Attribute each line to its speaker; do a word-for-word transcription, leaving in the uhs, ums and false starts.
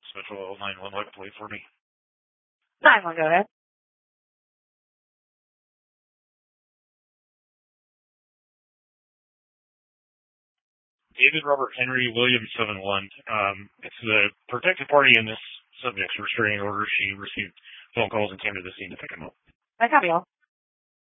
Speaker 1: Special nine one one, wait for me.
Speaker 2: nine one, go ahead.
Speaker 1: David Robert Henry Williams seven one. Um, it's the protected party in this subject's restraining order. She received phone calls and came to the scene to pick him up.
Speaker 2: I copy all.